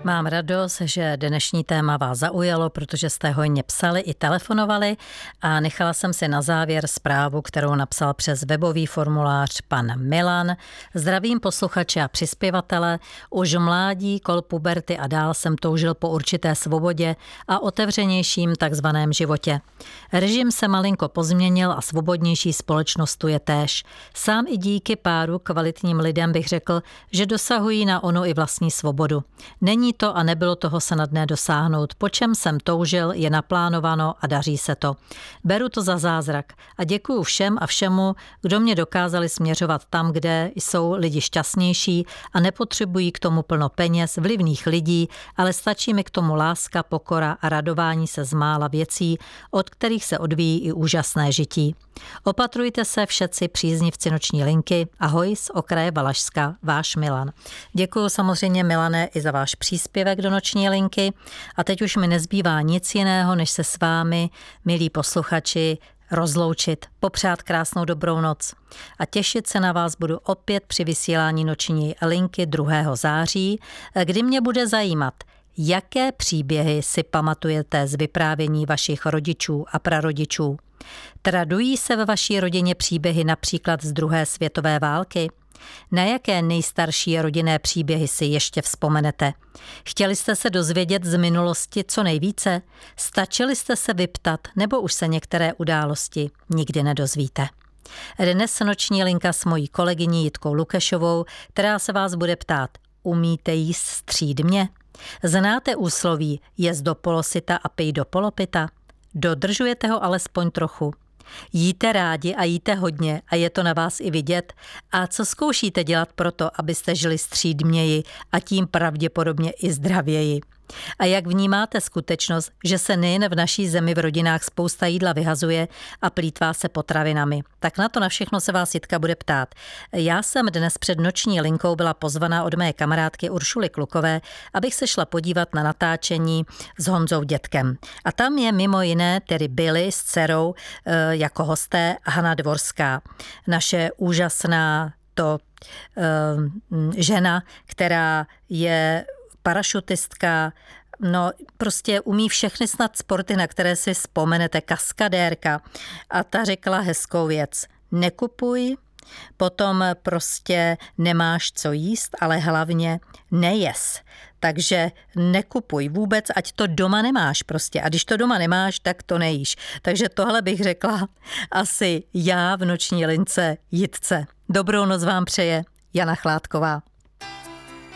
Mám radost, že dnešní téma vás zaujalo, protože jste hojně psali i telefonovali a nechala jsem si na závěr zprávu, kterou napsal přes webový formulář pan Milan. Zdravím posluchače a přispěvatele. Už v mládí, kol puberty a dál jsem toužil po určité svobodě a otevřenějším takzvaném životě. Režim se malinko pozměnil a svobodnější společnost tu je též. Sám i díky páru kvalitním lidem bych řekl, že dosahují na onu i vlastní svobodu. Není to a nebylo toho snadné dosáhnout. Po čem jsem toužil, je naplánováno a daří se to. Beru to za zázrak a děkuju všem a všemu, kdo mě dokázali směřovat tam, kde jsou lidi šťastnější a nepotřebují k tomu plno peněz, vlivných lidí, ale stačí mi k tomu láska, pokora a radování se z mála věcí, od kterých se odvíjí i úžasné žití. Opatrujte se všetci příznivci Noční linky. Ahoj z okraje Valašska, váš Milan. Děkuju samozřejmě, Milane, i za váš příspěvek do Noční linky a teď už mi nezbývá nic jiného, než se s vámi, milí posluchači, rozloučit, popřát krásnou dobrou noc a těšit se na vás budu opět při vysílání Noční linky 2. září, kdy mě bude zajímat, jaké příběhy si pamatujete z vyprávění vašich rodičů a prarodičů. Tradují se ve vaší rodině příběhy například z 2. světové války? Na jaké nejstarší rodinné příběhy si ještě vzpomenete? Chtěli jste se dozvědět z minulosti co nejvíce? Stačili jste se vyptat, nebo už se některé události nikdy nedozvíte? Dnes Noční linka s mojí kolegyní Jitkou Lukešovou, která se vás bude ptát, umíte jíst střídmě? Znáte úsloví jest do polosyta a pij do polopita? Dodržujete ho alespoň trochu? Jíte rádi a jíte hodně a je to na vás i vidět? A co zkoušíte dělat proto, abyste žili střídměji a tím pravděpodobně i zdravěji? A jak vnímáte skutečnost, že se nejen v naší zemi v rodinách spousta jídla vyhazuje a plýtvá se potravinami? Tak na to na všechno se vás Jitka bude ptát. Já jsem dnes před Noční linkou byla pozvaná od mé kamarádky Uršuly Klukové, abych se šla podívat na natáčení s Honzou Dětkem. A tam je mimo jiné tedy byli s dcerou jako hosté Hana Dvorská, naše úžasná žena, která je parašutistka, no prostě umí všechny snad sporty, na které si vzpomenete, kaskadérka. A ta řekla hezkou věc. Nekupuj, potom prostě nemáš co jíst, ale hlavně nejes. Takže nekupuj vůbec, ať to doma nemáš prostě. A když to doma nemáš, tak to nejíš. Takže tohle bych řekla asi já v Noční lince Jitce. Dobrou noc vám přeje Jana Chládková.